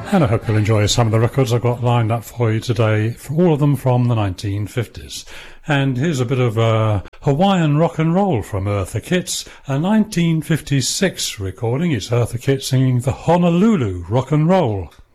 And I hope you'll enjoy some of the records I've got lined up for you today, for all of them from the 1950s. And here's a bit of Hawaiian rock and roll from Eartha Kitt, a 1956 recording. It's Eartha Kitt singing the Honolulu Rock and Roll.